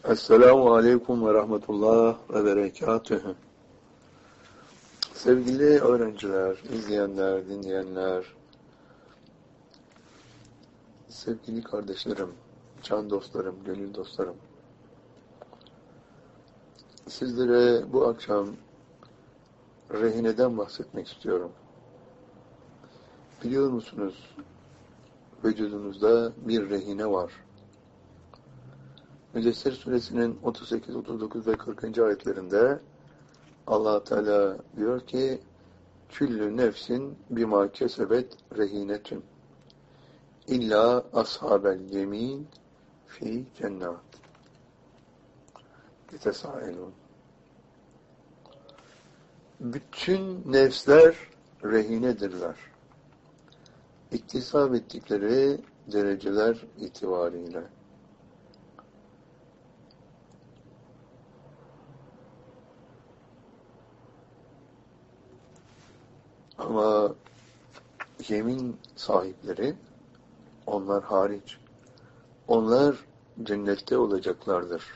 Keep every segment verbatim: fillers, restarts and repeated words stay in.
Esselamu Aleyküm ve Rahmetullah ve Berekatühü. Sevgili öğrenciler, izleyenler, dinleyenler, sevgili kardeşlerim, can dostlarım, gönül dostlarım. Sizlere bu akşam rehineden bahsetmek istiyorum. Biliyor musunuz, vücudunuzda bir rehine var. Müddessir suresinin otuz sekiz, otuz dokuz ve kırkıncı ayetlerinde Allah Teala diyor ki küllü nefsin bima kesebet rehinetün illa ashabel yemin fi cennet yetesaelun. Bütün nefsler rehinedirler. İktisap ettikleri dereceler itibariyle. Ama yemin sahipleri, onlar hariç, onlar cennette olacaklardır.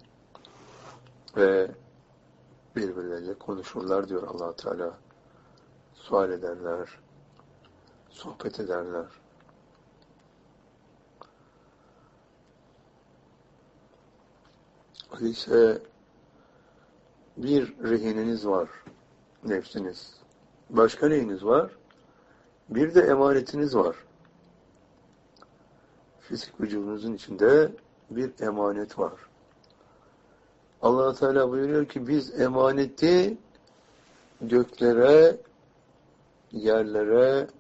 Ve birbirleriyle konuşurlar diyor Allah Teala. Sual ederler, sohbet ederler. Öyleyse bir rehineniz var, nefsiniz. Başka neyiniz var? Bir de emanetiniz var. Fizik vücudunuzun içinde bir emanet var. Allah Teala buyuruyor ki biz emaneti göklere, yerlere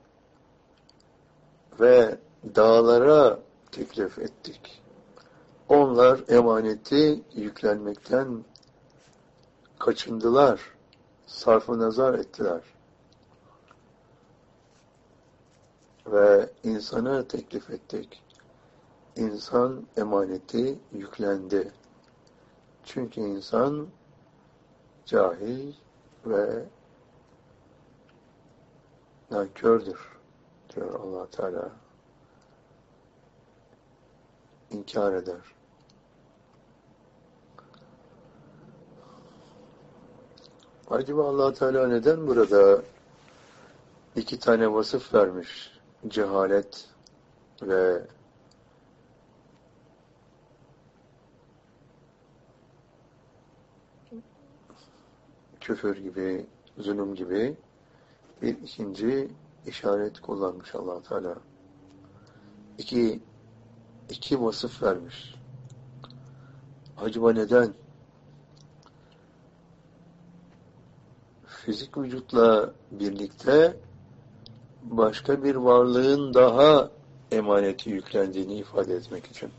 ve dağlara teklif ettik. Onlar emaneti yüklenmekten kaçındılar, sarf-ı nazar ettiler. Ve insana teklif ettik. İnsan emaneti yüklendi. Çünkü insan cahil ve nankördür diyor Allah Teala. İnkar eder. Acaba Allah Teala neden burada iki tane vasıf vermiş? Cehalet ve küfür gibi, zulüm gibi bir ikinci işaret kullanmış Allah Teala. İki, iki vasıf vermiş. Acaba neden? Fizik vücutla birlikte başka bir varlığın daha emaneti yüklendiğini ifade etmek için.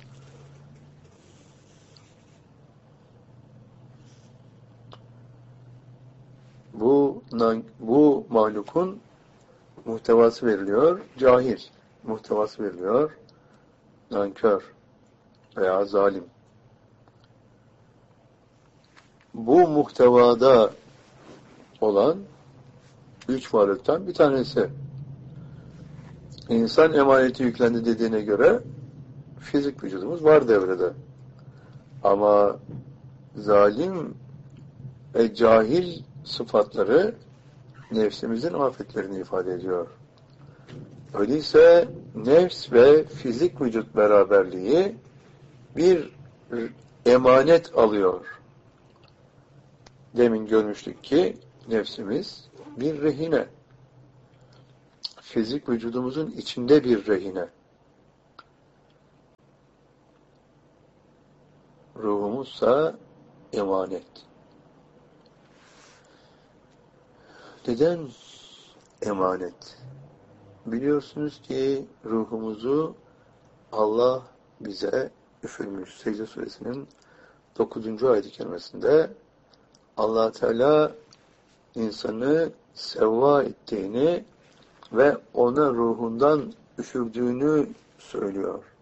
Bu, bu mahlukun muhtevası veriliyor, cahil. Muhtevası veriliyor, nankör veya zalim. Bu muhtevada olan üç varlıktan bir tanesi. İnsan emaneti yüklendi dediğine göre fizik vücudumuz var devrede. Ama zalim ve cahil sıfatları nefsimizin afetlerini ifade ediyor. Öyleyse nefs ve fizik vücut beraberliği bir emanet alıyor. Demin görmüştük ki nefsimiz bir rehine. Fizik vücudumuzun içinde bir rehine. Ruhumuzsa emanet. Neden emanet? Biliyorsunuz ki ruhumuzu Allah bize üfürmüş. Secde Suresinin dokuzuncu ayet-i kerimesinde Allah Teala insanı sevva ettiğini ve ona ruhundan üfürdüğünü söylüyor.